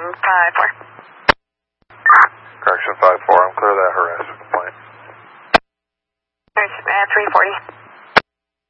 5-4. Correction 5-4, I'm clear of that harassment complaint. There's 340.